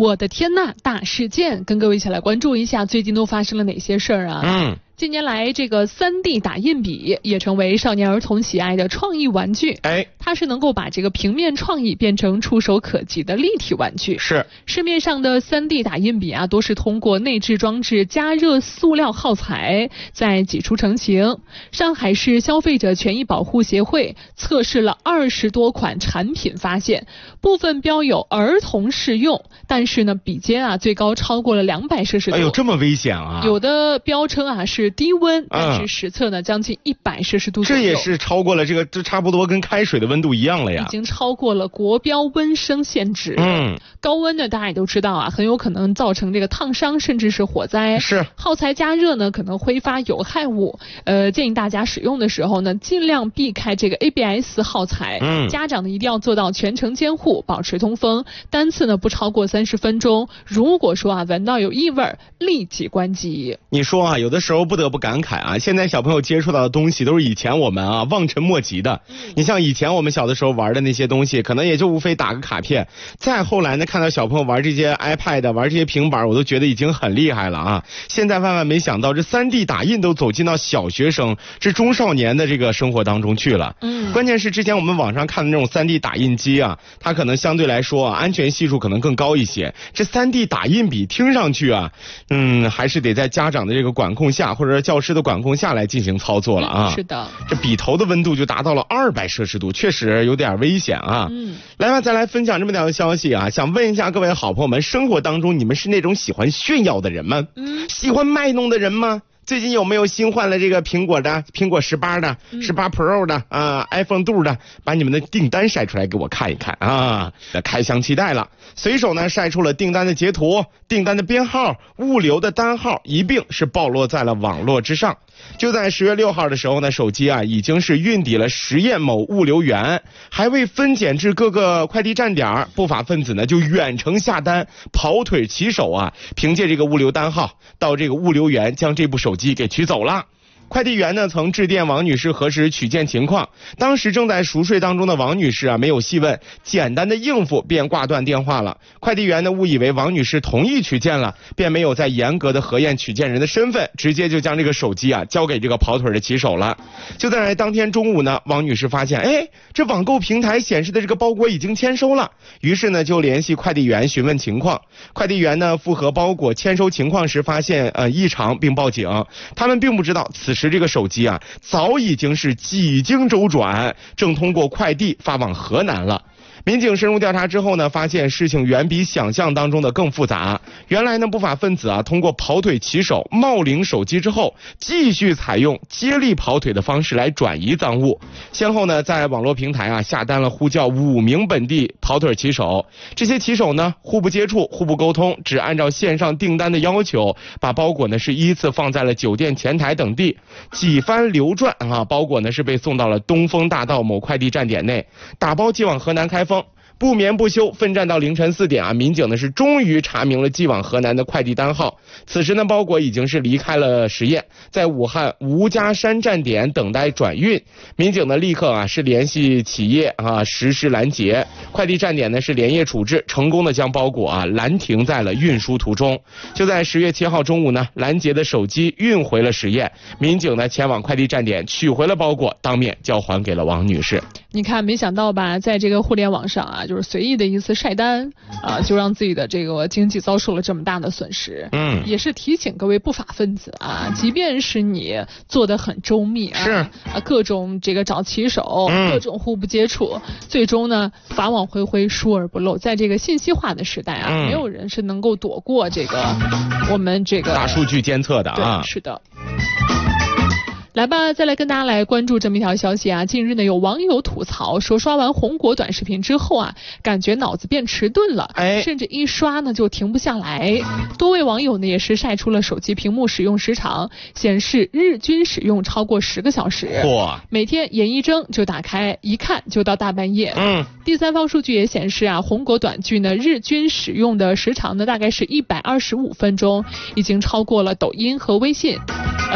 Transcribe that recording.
我的天呐，大事件，跟各位一起来关注一下最近都发生了哪些事儿啊？近年来，这个3D 打印笔也成为少年儿童喜爱的创意玩具。它是能够把这个平面创意变成触手可及的立体玩具。 是市面上的3D 打印笔啊，都是通过内置装置加热塑料耗材再挤出成型。上海市消费者权益保护协会测试了20多款产品，发现部分标有儿童适用，但是呢，笔尖啊最高超过了200摄氏度。 哎呦，这么危险啊！ 有的标称啊是低温，但是实测呢将近100摄氏度左右。 这也是超过了这差不多跟开水的温度一样了呀， 已经超过了国标温升限值。高温呢大家也都知道啊，很有可能造成这个烫伤甚至是火灾。 是耗材加热呢可能挥发有害物，建议大家使用的时候呢尽量避开这个 ABS 耗材。家长呢一定要做到全程监护，保持通风，单次呢不超过30分钟。如果说啊闻到有异味，立即关机。 你说啊，有的时候不得不感慨啊，现在小朋友接触到的东西都是以前我们啊望尘莫及的。你像以前我们小的时候玩的那些东西，可能也就无非打个卡片。再后来呢，看到小朋友玩这些 iPad 玩这些平板，我都觉得已经很厉害了啊。现在万万没想到，这3D 打印都走进到小学生这中少年的这个生活当中去了。关键是之前我们网上看的那种3D 打印机啊，它可能相对来说啊安全系数可能更高一些。这3D 打印笔听上去啊还是得在家长的这个管控下，或者说教师的管控下来进行操作了啊。 是的， 这笔头的温度就达到了200摄氏度，确实有点危险啊。来吧，再来分享这么条消息啊，想问一下各位好朋友们，生活当中你们是那种喜欢炫耀的人吗？喜欢卖弄的人吗？最近有没有新换了这个苹果18的18 Pro 的iPhone 度的，把你们的订单晒出来给我看一看啊，开箱期待了。随手呢晒出了订单的截图、订单的编号、物流的单号，一并是暴露在了网络之上。就在10月6号的时候呢，手机啊已经是运抵了十堰某物流园，还未分拣至各个快递站点，不法分子呢就远程下单，跑腿骑手啊，凭借这个物流单号到这个物流园将这部手机给取走了。快递员呢曾致电王女士核实取件情况，当时正在熟睡当中的王女士啊没有细问，简单的应付便挂断电话了。快递员呢误以为王女士同意取件了，便没有再严格的核验取件人的身份，直接就将这个手机啊交给这个跑腿的骑手了。就在当天中午呢，王女士发现这网购平台显示的这个包裹已经签收了，于是呢就联系快递员询问情况。快递员呢复核包裹签收情况时发现异常并报警，他们并不知道此时这个手机啊早已经是几经周转，正通过快递发往河南了。民警深入调查之后呢，发现事情远比想象当中的更复杂。原来呢，不法分子啊，通过跑腿骑手冒领手机之后，继续采用接力跑腿的方式来转移赃物。先后呢，在网络平台啊下单了呼叫5名本地跑腿骑手。这些骑手呢，互不接触，互不沟通，只按照线上订单的要求，把包裹呢是依次放在了酒店前台等地。几番流转啊，包裹呢是被送到了东风大道某快递站点内，打包寄往河南开封。不眠不休奋战到凌晨4点啊，民警呢是终于查明了寄往河南的快递单号。此时呢，包裹已经是离开了十堰，在武汉吴家山站点等待转运。民警呢立刻啊是联系企业啊实施拦截，快递站点呢是连夜处置，成功的将包裹啊拦停在了运输途中。就在10月7号中午呢，拦截的手机运回了十堰，民警呢前往快递站点取回了包裹，当面交还给了王女士。 你看，没想到吧，在这个互联网上啊，就是随意的一次晒单啊，就让自己的这个经济遭受了这么大的损失。也是提醒各位不法分子啊，即便是你做得很周密啊，各种这个找骑手，各种互不接触，最终呢法网恢恢，疏而不漏。在这个信息化的时代啊，没有人是能够躲过这个我们这个大数据监测的啊。 对，是的。来吧，再来跟大家来关注这么一条消息啊！近日呢，有网友吐槽说，刷完红果短视频之后啊，感觉脑子变迟钝了，甚至一刷呢就停不下来。多位网友呢也是晒出了手机屏幕使用时长，显示日均使用超过10个小时。每天眼一睁就打开，一看就到大半夜。第三方数据也显示啊，红果短剧呢日均使用的时长呢大概是125分钟，已经超过了抖音和微信。